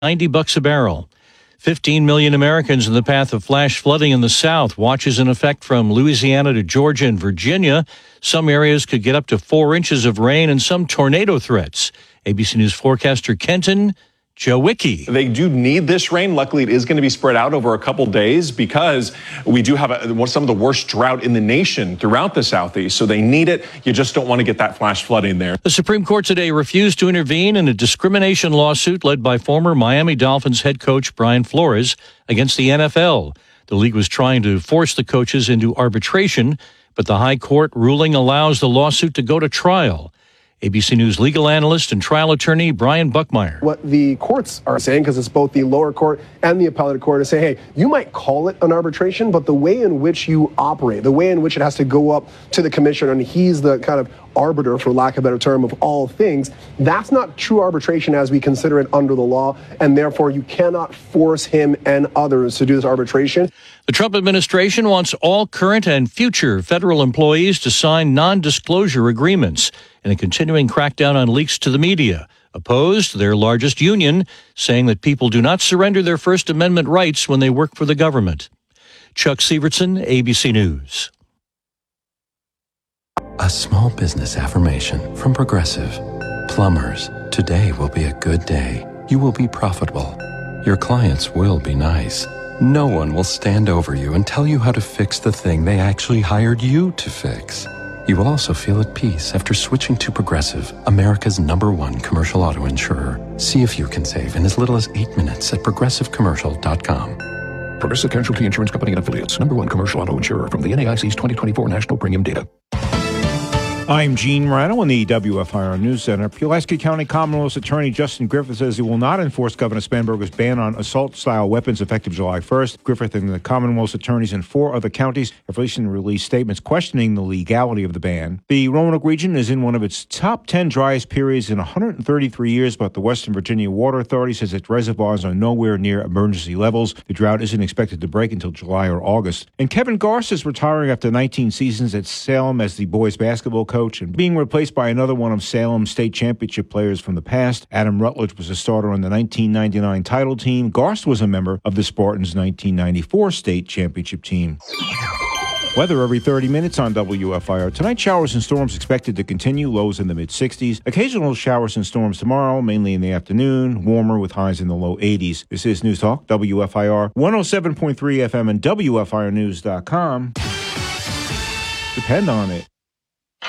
$90 a barrel. 15 million Americans in the path of flash flooding in the South. Watch is in effect from Louisiana to Georgia and Virginia. Some areas could get up to 4 inches of rain and some tornado threats. ABC News forecaster Kenton Jawicki. They do need this rain. Luckily, it is going to be spread out over a couple days because we do have some of the worst drought in the nation throughout the Southeast. So they need it. You just don't want to get that flash flooding there. The Supreme Court today refused to intervene in a discrimination lawsuit led by former Miami Dolphins head coach Brian Flores against the NFL. The league was trying to force the coaches into arbitration, but the high court ruling allows the lawsuit to go to trial. ABC News legal analyst and trial attorney Brian Buckmeyer. What the courts are saying, because it's both the lower court and the appellate court, is saying, hey, you might call it an arbitration, but the way in which you operate, the way in which it has to go up to the commissioner, and he's the kind of arbiter, for lack of a better term, of all things, that's not true arbitration as we consider it under the law, and therefore you cannot force him and others to do this arbitration. The Trump administration wants all current and future federal employees to sign non-disclosure agreements in a continuing crackdown on leaks to the media. Opposed, their largest union, saying that people do not surrender their First Amendment rights when they work for the government. Chuck Sievertson, ABC News. A small business affirmation from Progressive. Plumbers, today will be a good day. You will be profitable. Your clients will be nice. No one will stand over you and tell you how to fix the thing they actually hired you to fix. You will also feel at peace after switching to Progressive, America's #1 commercial auto insurer. See if you can save in as little as 8 minutes at progressivecommercial.com. Progressive Casualty Insurance Company and Affiliates, #1 commercial auto insurer from the NAIC's 2024 National Premium Data. I'm Gene Rano in the WFIR News Center. Pulaski County Commonwealth's Attorney Justin Griffith says he will not enforce Governor Spanberger's ban on assault-style weapons effective July 1st. Griffith and the Commonwealth's attorneys in 4 other counties have recently released statements questioning the legality of the ban. The Roanoke region is in one of its top 10 driest periods in 133 years, but the Western Virginia Water Authority says its reservoirs are nowhere near emergency levels. The drought isn't expected to break until July or August. And Kevin Garst is retiring after 19 seasons at Salem as the boys basketball coach and being replaced by another one of Salem's state championship players from the past. Adam Rutledge was a starter on the 1999 title team. Garst was a member of the Spartans' 1994 state championship team. Weather every 30 minutes on WFIR. Tonight, showers and storms expected to continue, lows in the mid-60s. Occasional showers and storms tomorrow, mainly in the afternoon, warmer with highs in the low 80s. This is News Talk, WFIR, 107.3 FM and WFIRnews.com. Depend on it.